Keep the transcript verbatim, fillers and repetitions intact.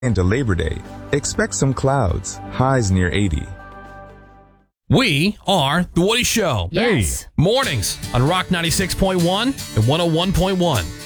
Into Labor Day, expect some clouds, highs near eighty. We are The Woody Show. Yes. Hey. Mornings on Rock ninety-six point one and one oh one point one.